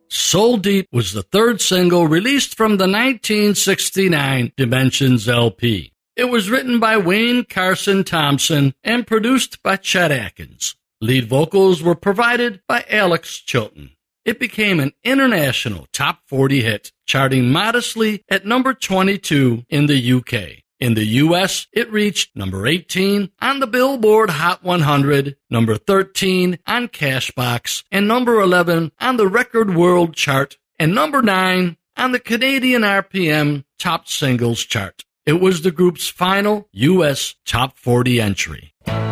Soul Deep was the third single released from the 1969 Dimensions LP. It was written by Wayne Carson Thompson and produced by Chet Atkins. Lead vocals were provided by Alex Chilton. It became an international top 40 hit, charting modestly at number 22 in the UK. In the US, it reached number 18 on the Billboard Hot 100, number 13 on Cashbox, and number 11 on the Record World Chart, and number 9 on the Canadian RPM Top Singles Chart. It was the group's final US Top 40 entry.